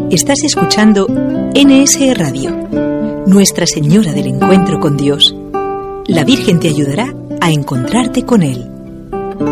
Estás escuchando NSE Radio, Nuestra Señora del Encuentro con Dios. La Virgen te ayudará a encontrarte con Él.